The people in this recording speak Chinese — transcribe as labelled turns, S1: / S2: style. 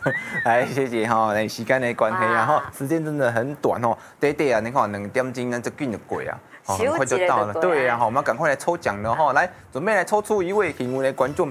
S1: 来，谢谢哈，来时间的关系啊，哈，时间真的很短哦，短短啊，你看2点钟，咱这紧就过啊，很快就到了，对呀，好，我们赶快来抽奖了哈，来，准备来抽出一位幸运的观众